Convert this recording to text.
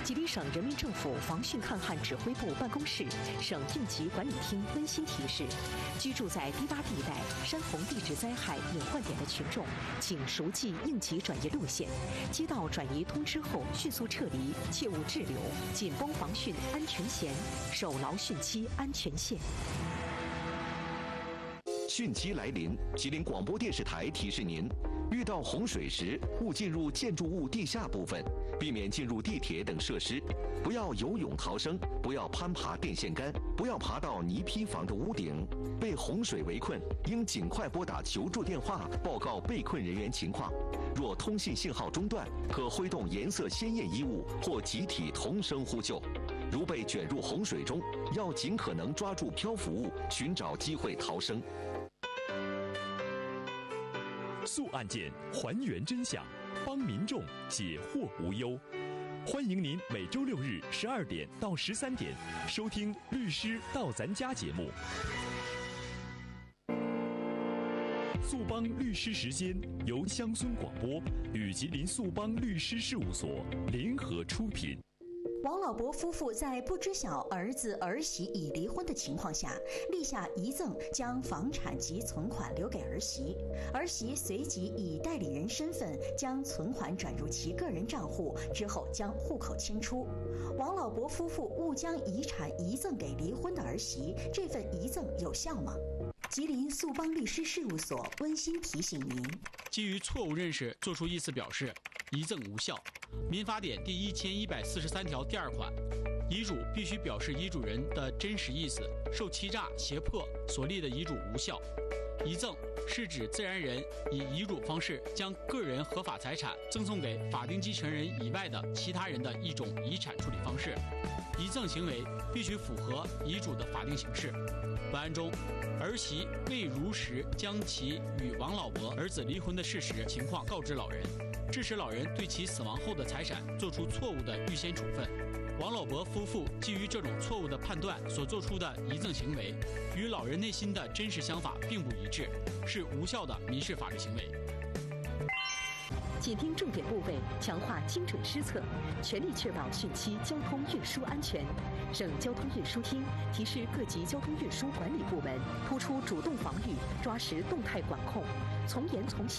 吉林省人民政府防汛抗旱指挥部办公室、省应急管理厅温馨提示：居住在低洼地带、山洪地质灾害隐患点的群众，请熟记应急转移路线，接到转移通知后迅速撤离，切勿滞留，紧绷防汛安全弦，守牢汛期安全线。 汛期来临，吉林广播电视台提示您：遇到洪水时，勿进入建筑物地下部分，避免进入地铁等设施，不要游泳逃生，不要攀爬电线杆，不要爬到泥坯房的屋顶。被洪水围困，应尽快拨打求助电话，报告被困人员情况。若通信信号中断，可挥动颜色鲜艳衣物或集体同声呼救。如被卷入洪水中，要尽可能抓住漂浮物，寻找机会逃生。 速案件，还原真相，帮民众解惑无忧。欢迎您每周6日12点到13点收听《律师到咱家》节目。速帮律师时间由乡村广播与吉林速帮律师事务所联合出品。 王老伯夫妇在不知晓儿子儿媳已离婚的情况下，立下遗赠，将房产及存款留给儿媳。儿媳随即以代理人身份将存款转入其个人账户，之后将户口迁出。王老伯夫妇误将遗产遗赠给离婚的儿媳，这份遗赠有效吗？吉林速帮律师事务所温馨提醒您： 基于错误认识作出意思表示，遗赠无效。民法典第1143条第2款，遗嘱必须表示遗嘱人的真实意思，受欺诈、胁迫所立的遗嘱无效。遗赠是指自然人以遗嘱方式将个人合法财产赠送给法定继承人以外的其他人的一种遗产处理方式。遗赠行为必须符合遗嘱的法定形式。本案中，儿媳未如实将其与王老伯儿子离婚的事实情况告知老人，致使老人对其死亡后的财产做出错误的预先处分。王老伯夫妇基于这种错误的判断所做出的遗赠行为，与老人内心的真实想法并不一致，是无效的民事法律行为。 紧盯重点部位，强化精准施策，全力确保汛期交通运输安全。省交通运输厅提示各级交通运输管理部门，突出主动防御，抓实动态管控，从严从细